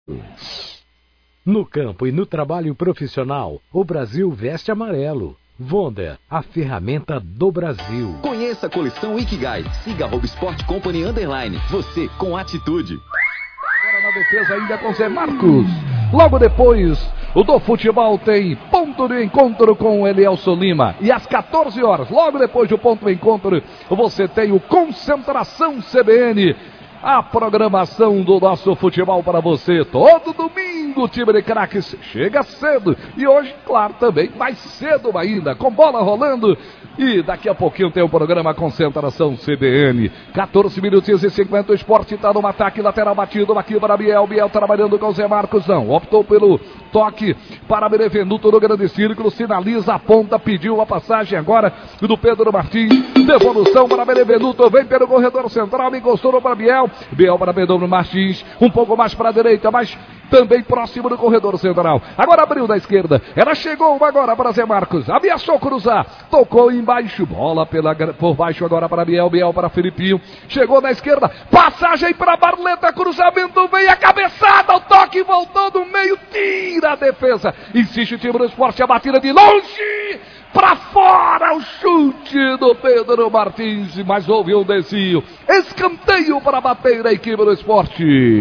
No campo e no trabalho profissional, o Brasil veste amarelo. Wonder, a ferramenta do Brasil. Conheça a coleção Ikigai. Siga @Sport Company _. Você com atitude. Agora na defesa ainda com Zé Marcos. Logo depois, o do futebol tem ponto de encontro com o Elielson Lima. E às 14 horas, logo depois do ponto de encontro, você tem o Concentração CBN. A programação do nosso futebol para você. Todo domingo o time de craques chega cedo. E hoje, claro, também mais cedo ainda, com bola rolando. E daqui a pouquinho tem o programa Concentração CBN. 14 minutos e 50. O Sport está no ataque lateral batido aqui para Biel. Biel trabalhando com o Zé Marcos. Não, optou pelo toque para Benevenuto no grande círculo. Sinaliza a ponta, pediu a passagem agora do Pedro Martins. Devolução para Benevenuto. Vem pelo corredor central. Encostou para Biel. Biel para Pedro Martins. Um pouco mais para a direita, mas também próximo do corredor central. Agora abriu da esquerda. Ela chegou agora para Zé Marcos. Ameaçou cruzar. Tocou embaixo. Bola por baixo agora para Biel. Biel para Filipinho. Chegou na esquerda. Passagem para Barleta. Cruzamento. Vem a cabeçada. O toque voltou do meio. Tira a defesa. Insiste o time do Sport. A batida de longe. Para fora o chute do Pedro Martins. Mas houve um desvio. Escanteio para bater a equipe do Sport.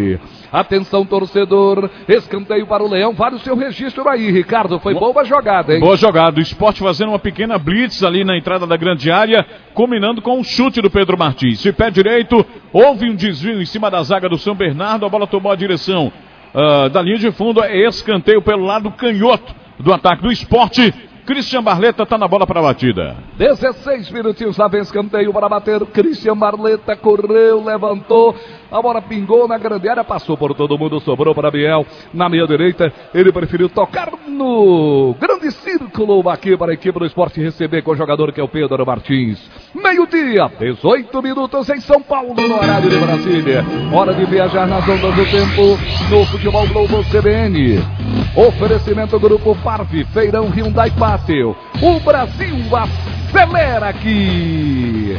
Atenção, torcedor. Escanteio para o Leão. Vale o seu registro aí, Ricardo. Foi boa jogada, hein? Boa jogada. O Sport fazendo uma pequena blitz ali na entrada da grande área, combinando com o chute do Pedro Martins. De pé direito, houve um desvio em cima da zaga do São Bernardo. A bola tomou a direção da linha de fundo. É escanteio pelo lado canhoto do ataque do Sport. Christian Barleta está na bola para a batida. 16 minutinhos, lá vem escanteio para bater. Christian Barleta correu, levantou. A bola pingou na grande área, passou por todo mundo, sobrou para Biel. Na meia direita, ele preferiu tocar no grande círculo aqui para a equipe do Sport receber com o jogador que é o Pedro Martins. Meio-dia, 18 minutos em São Paulo, no horário de Brasília. Hora de viajar nas ondas do tempo no Futebol Globo CBN. Oferecimento Grupo Parve, Feirão Hyundai Pátio. O Brasil acelera aqui.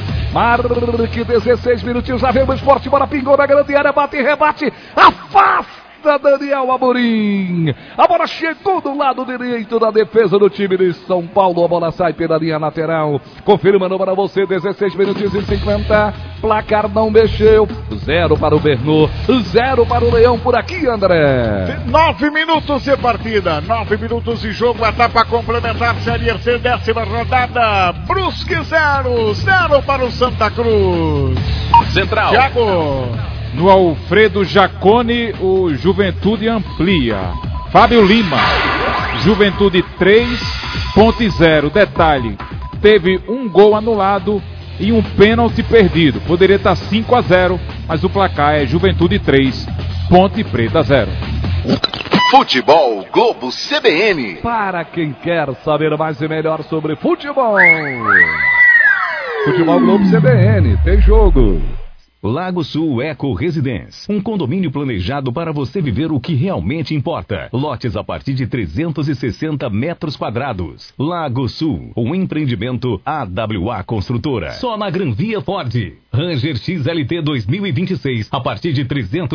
Marque 16 minutinhos, já vem o Sport, bola pingou na grande área, bate e rebate, afasta Daniel Amorim. A bola chegou do lado direito da defesa do time de São Paulo, a bola sai pela linha lateral. Confirmando para você, 16 minutos e 50, placar não mexeu, 0 para o Bernô, 0 para o Leão por aqui, André. 9 minutos de partida, 9 minutos de jogo, etapa complementar, Série C, 10ª rodada, Brusque 0, 0 para o Santa Cruz. Central. Thiago. No Alfredo Jaconi, o Juventude amplia. Fábio Lima, Juventude 3.0. Detalhe, teve um gol anulado e um pênalti perdido. Poderia estar 5-0, mas o placar é Juventude 3, Ponte Preta 0. Futebol Globo CBN. Para quem quer saber mais e melhor sobre futebol. Futebol Globo CBN, tem jogo. Lago Sul Eco Residence, um condomínio planejado para você viver o que realmente importa. Lotes a partir de 360 metros quadrados. Lago Sul, um empreendimento AWA Construtora. Só na Gran Via Ford. Ranger XLT 2026, a partir de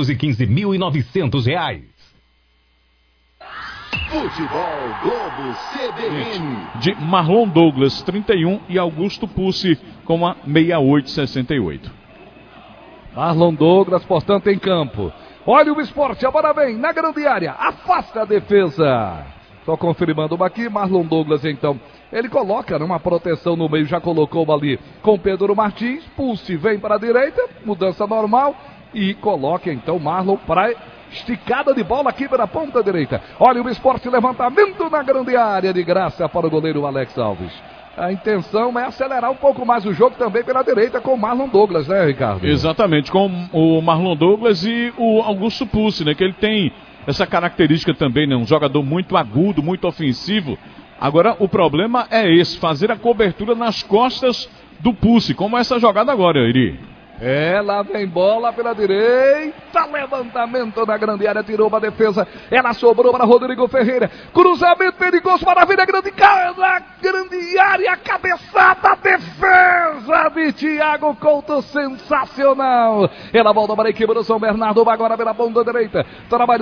R$315.900. Futebol Globo CBN. De Marlon Douglas, 31, e Augusto Pussi com a 6868. Marlon Douglas, portanto, em campo. Olha o Sport, a bola vem na grande área, afasta a defesa. Só confirmando uma aqui, Marlon Douglas, então, ele coloca numa proteção no meio, já colocou ali com Pedro Martins. Pulse vem para a direita, mudança normal, e coloca então Marlon para esticada de bola aqui pela ponta direita. Olha o Sport, levantamento na grande área, de graça para o goleiro Alex Alves. A intenção é acelerar um pouco mais o jogo também pela direita com o Marlon Douglas, né, Ricardo? Exatamente, com o Marlon Douglas e o Augusto Pussi, né, que ele tem essa característica também, né, um jogador muito agudo, muito ofensivo. Agora, o problema é esse, fazer a cobertura nas costas do Pussi, como essa jogada agora, Iri. Lá vem bola pela direita, levantamento na grande área, tirou para a defesa, ela sobrou para Rodrigo Ferreira, cruzamento perigoso, maravilha, grande área, cabeçada, defesa de Thiago Couto, sensacional. Ela volta para a equipe do São Bernardo, agora pela ponta direita, trabalhando